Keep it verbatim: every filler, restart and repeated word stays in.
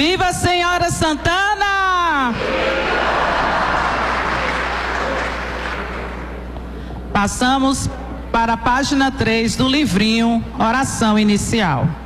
Viva a Senhora Santana! Passamos para a página três do livrinho Oração Inicial.